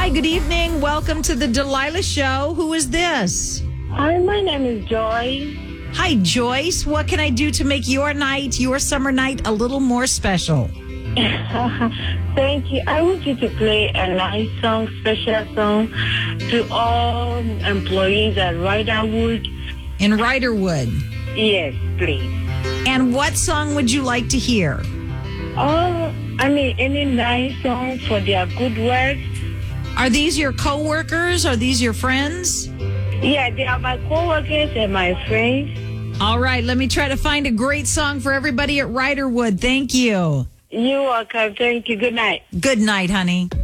good evening. Welcome to the Delilah Show. Who is this? Hi, my name is Joy. Hi, Joyce. What can I do to make your night, your summer night, a little more special? Thank you. I want you to play a nice song, special song to all employees at Riderwood. In Riderwood. Yes, please. And what song would you like to hear? Any nice song for their good work. Are these your co-workers? Are these your friends? Yeah, they are my co-workers and my friends. All right, let me try to find a great song for everybody at Riderwood. Thank you. You're welcome. Thank you. Good night. Good night, honey.